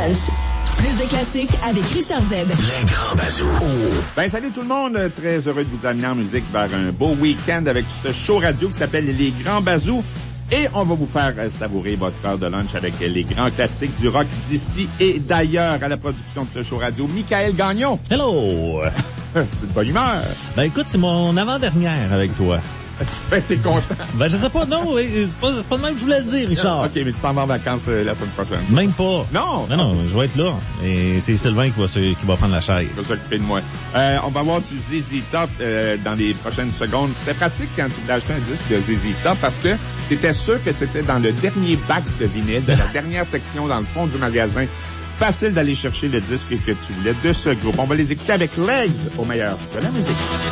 lunch. Plus de classiques avec Richard Zedd. Les grands bazous. Ben, salut tout le monde. Très heureux de vous amener en musique vers un beau week-end avec ce show radio qui s'appelle Les Grands Bazous. Et on va vous faire savourer votre heure de lunch avec les grands classiques du rock d'ici et d'ailleurs. À la production de ce show radio, Michael Gagnon. Hello! C'est de bonne humeur. Ben écoute, c'est mon avant-dernière avec toi. T'es content? Ben je sais pas, non, c'est pas de même que je voulais le dire, Richard. OK, mais tu t'en vas en vacances la semaine prochaine. Même pas. Non! Non, je vais être là. Et c'est Sylvain qui va prendre la chaise. Il va s'occuper de moi. On va voir du ZZ Top dans les prochaines secondes. C'était pratique quand tu voulais acheter un disque de ZZ Top parce que t'étais sûr que c'était dans le dernier bac de vinyle, de la dernière section dans le fond du magasin. Facile d'aller chercher le disque que tu voulais de ce groupe. On va les écouter avec Legs au meilleur de la musique.